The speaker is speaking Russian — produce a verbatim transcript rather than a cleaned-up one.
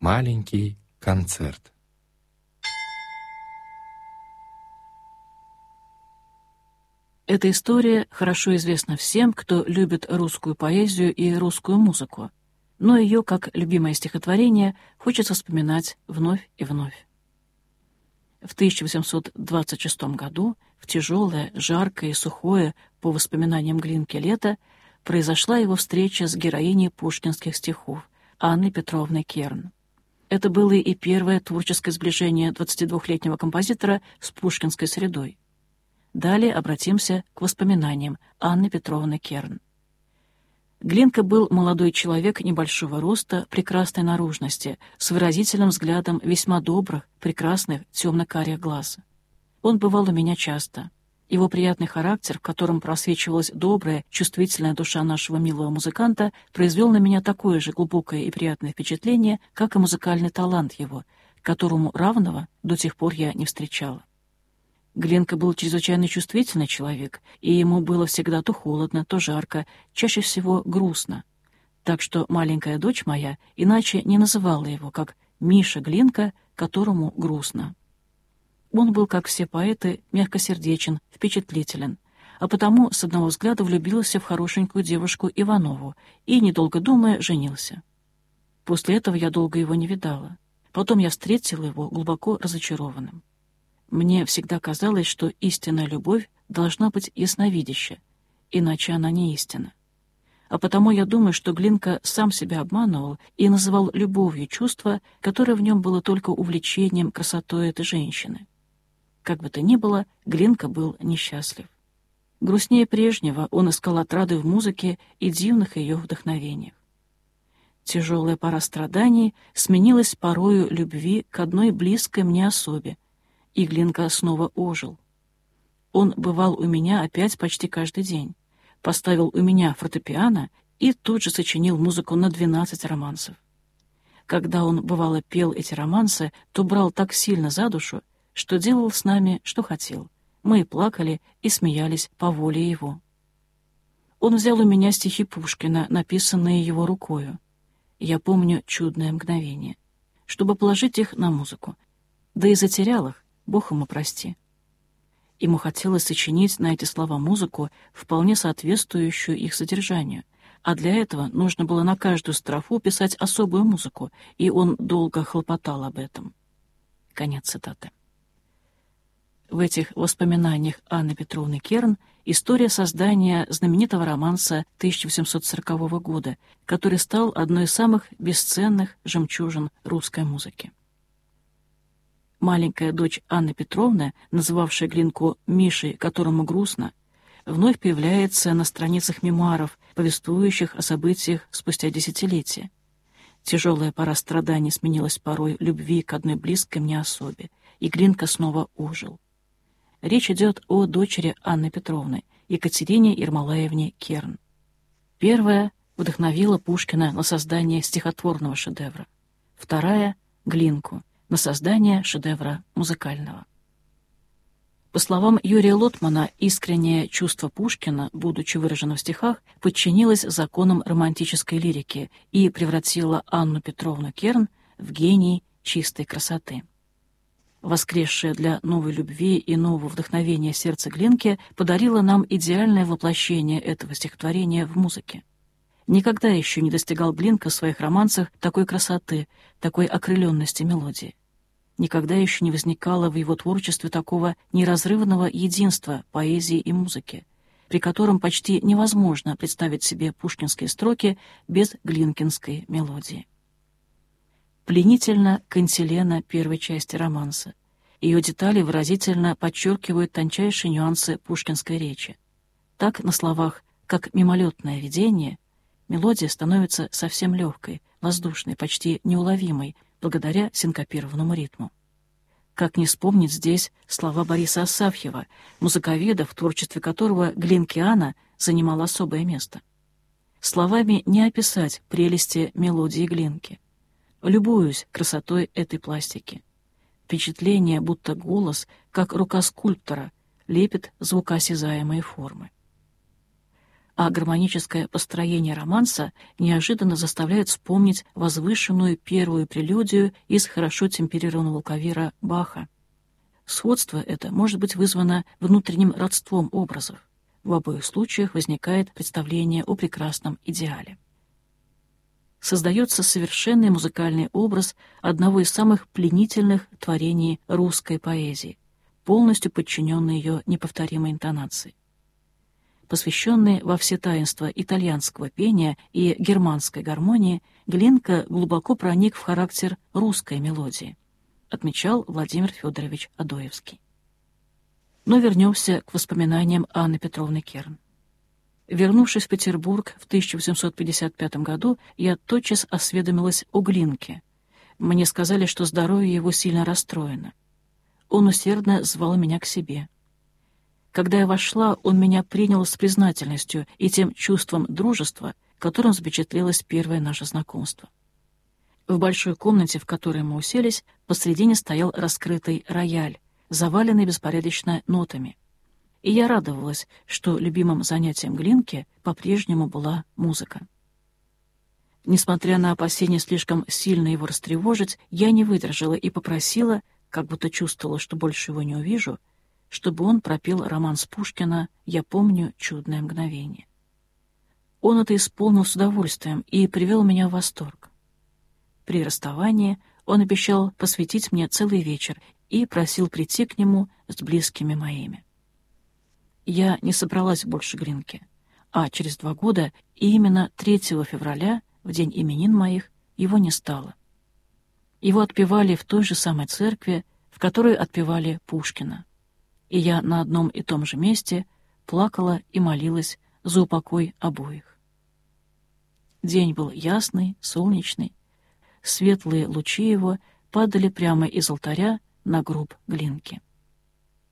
Маленький концерт. Эта история хорошо известна всем, кто любит русскую поэзию и русскую музыку, но ее, как любимое стихотворение, хочется вспоминать вновь и вновь. В тысяча восемьсот двадцать шестом году, в тяжелое, жаркое и сухое, по воспоминаниям Глинки, лето, произошла его встреча с героиней пушкинских стихов Анной Петровной Керн. Это было и первое творческое сближение двадцатидвухлетнего композитора с пушкинской средой. Далее обратимся к воспоминаниям Анны Петровны Керн. Глинка был молодой человек небольшого роста, прекрасной наружности, с выразительным взглядом весьма добрых, прекрасных, темно-карих глаз. Он бывал у меня часто. Его приятный характер, в котором просвечивалась добрая, чувствительная душа нашего милого музыканта, произвел на меня такое же глубокое и приятное впечатление, как и музыкальный талант его, которому равного до тех пор я не встречала. Глинка был чрезвычайно чувствительный человек, и ему было всегда то холодно, то жарко, чаще всего грустно. Так что маленькая дочь моя иначе не называла его, как Миша Глинка, которому грустно. Он был, как все поэты, мягкосердечен, впечатлителен, а потому с одного взгляда влюбился в хорошенькую девушку Иванову и, недолго думая, женился. После этого я долго его не видала. Потом я встретила его глубоко разочарованным. Мне всегда казалось, что истинная любовь должна быть ясновидяща, иначе она не истина. А потому я думаю, что Глинка сам себя обманывал и называл любовью чувство, которое в нем было только увлечением красотой этой женщины. Как бы то ни было, Глинка был несчастлив. Грустнее прежнего он искал отрады в музыке и дивных ее вдохновениях. Тяжелая пора страданий сменилась порою любви к одной близкой мне особе, и Глинка снова ожил. Он бывал у меня опять почти каждый день, поставил у меня фортепиано и тут же сочинил музыку на двенадцать романсов. Когда он, бывало, пел эти романсы, то брал так сильно за душу, что делал с нами, что хотел. Мы и плакали, и смеялись по воле его. Он взял у меня стихи Пушкина, написанные его рукою. Я помню чудное мгновение, чтобы положить их на музыку. Да и затерял их, Бог ему прости. Ему хотелось сочинить на эти слова музыку, вполне соответствующую их содержанию, а для этого нужно было на каждую строфу писать особую музыку, и он долго хлопотал об этом. Конец цитаты. В этих воспоминаниях Анны Петровны Керн история создания знаменитого романса тысяча восемьсот сорокового года, который стал одной из самых бесценных жемчужин русской музыки. Маленькая дочь Анны Петровны, называвшая Глинку Мишей, которому грустно, вновь появляется на страницах мемуаров, повествующих о событиях спустя десятилетия. Тяжелая пора страданий сменилась порой любви к одной близкой мне особе, и Глинка снова ожил. Речь идет о дочери Анны Петровны, Екатерине Ермолаевне Керн. Первая вдохновила Пушкина на создание стихотворного шедевра, вторая — Глинку на создание шедевра музыкального. По словам Юрия Лотмана, искреннее чувство Пушкина, будучи выражено в стихах, подчинилось законам романтической лирики и превратило Анну Петровну Керн в гений чистой красоты. Воскресшее для новой любви и нового вдохновения сердце Глинки подарило нам идеальное воплощение этого стихотворения в музыке. Никогда еще не достигал Глинка в своих романсах такой красоты, такой окрыленности мелодии. Никогда еще не возникало в его творчестве такого неразрывного единства поэзии и музыки, при котором почти невозможно представить себе пушкинские строки без глинкинской мелодии. Пленительна кантилена первой части романса. Ее детали выразительно подчеркивают тончайшие нюансы пушкинской речи. Так, на словах «как мимолетное видение» мелодия становится совсем легкой, воздушной, почти неуловимой, благодаря синкопированному ритму. Как не вспомнить здесь слова Бориса Асафьева, музыковеда, в творчестве которого Глинкиана занимала особое место. Словами не описать прелести мелодии Глинки. Любуюсь красотой этой пластики. Впечатление, будто голос, как рука скульптора, лепит звукоосязаемые формы. а гармоническое построение романса неожиданно заставляет вспомнить возвышенную первую прелюдию из хорошо темперированного клавира Баха. Сходство это может быть вызвано внутренним родством образов. В обоих случаях возникает представление о прекрасном идеале. Создается совершенный музыкальный образ одного из самых пленительных творений русской поэзии, полностью подчиненный ее неповторимой интонации. Посвященный во все таинства итальянского пения и германской гармонии, Глинка глубоко проник в характер русской мелодии, отмечал Владимир Федорович Адоевский. Но вернемся к воспоминаниям Анны Петровны Керн. Вернувшись в Петербург в тысяча восемьсот пятьдесят пятом году, я тотчас осведомилась о Глинке. Мне сказали, что здоровье его сильно расстроено. Он усердно звал меня к себе. Когда я вошла, он меня принял с признательностью и тем чувством дружества, которым запечатлелось первое наше знакомство. В большой комнате, в которой мы уселись, посредине стоял раскрытый рояль, заваленный беспорядочно нотами. И я радовалась, что любимым занятием Глинки по-прежнему была музыка. Несмотря на опасение слишком сильно его растревожить, я не выдержала и попросила, как будто чувствовала, что больше его не увижу, чтобы он пропел романс Пушкина «Я помню чудное мгновение». Он это исполнил с удовольствием и привел меня в восторг. При расставании он обещал посвятить мне целый вечер и просил прийти к нему с близкими моими. Я не собралась больше Глинки, а через два года, и именно третьего февраля, в день именин моих, его не стало. Его отпевали в той же самой церкви, в которой отпевали Пушкина. И я на одном и том же месте плакала и молилась за упокой обоих. День был ясный, солнечный. Светлые лучи его падали прямо из алтаря на гроб Глинки.